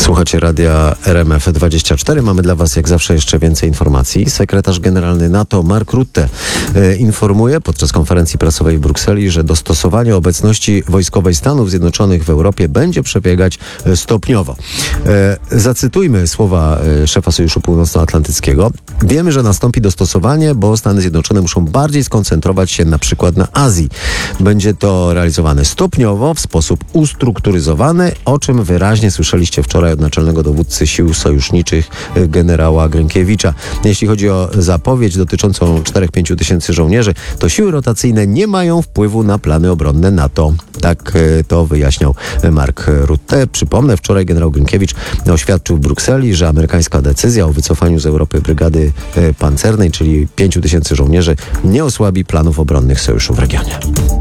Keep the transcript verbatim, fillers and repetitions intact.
Słuchacie radia R M F dwadzieścia cztery. Mamy dla Was jak zawsze jeszcze więcej informacji. Sekretarz generalny NATO Mark Rutte e, informuje podczas konferencji prasowej w Brukseli, że dostosowanie obecności wojskowej Stanów Zjednoczonych w Europie będzie przebiegać e, stopniowo. E, zacytujmy słowa e, szefa Sojuszu Północnoatlantyckiego. Wiemy, że nastąpi dostosowanie, bo Stany Zjednoczone muszą bardziej skoncentrować się na przykład na Azji. Będzie to realizowane stopniowo, w sposób ustrukturyzowany, o czym wyraźnie słyszeliście wczoraj od naczelnego dowódcy sił sojuszniczych generała Grynkiewicza. Jeśli chodzi o zapowiedź dotyczącą czterech do pięciu tysięcy żołnierzy, to siły rotacyjne nie mają wpływu na plany obronne NATO. Tak to wyjaśniał Mark Rutte. Przypomnę, wczoraj generał Grynkiewicz oświadczył w Brukseli, że amerykańska decyzja o wycofaniu z Europy brygady pancernej, czyli pięciu tysięcy żołnierzy, nie osłabi planów obronnych sojuszu w regionie.